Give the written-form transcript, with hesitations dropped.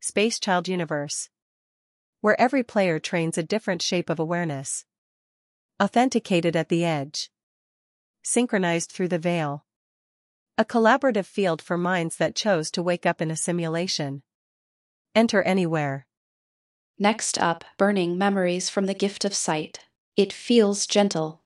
Space Child Universe, where every player trains a different shape of awareness. Authenticated at the edge. Synchronized through the veil. A collaborative field for minds that chose to wake up in a simulation. Enter anywhere. Next up, Burning Memories from the Gift of Sight. It feels gentle,